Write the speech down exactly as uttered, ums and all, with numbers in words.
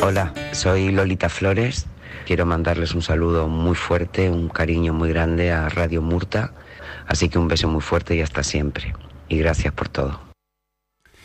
Hola, soy Lolita Flores. Quiero mandarles un saludo muy fuerte, un cariño muy grande a Radio Murta. Así que un beso muy fuerte y hasta siempre. Y gracias por todo.